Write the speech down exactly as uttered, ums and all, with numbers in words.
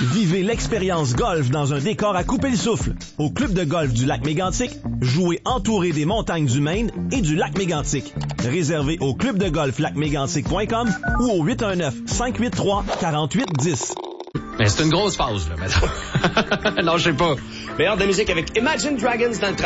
Vivez l'expérience golf dans un décor à couper le souffle. Au club de golf du lac Mégantic, jouez entouré des montagnes du Maine et du lac Mégantic. Réservé au club de golf lac mégantic point com ou au huit un neuf, cinq huit trois, quatre huit un zéro. Mais c'est une grosse phase, là, maintenant. Non, je sais pas. Meilleur de musique avec Imagine Dragons dans le